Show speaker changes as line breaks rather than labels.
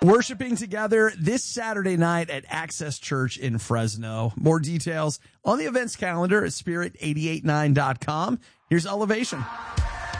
worshiping together this Saturday night at Access Church in Fresno. More details on the events calendar at spirit889.com. Here's Elevation.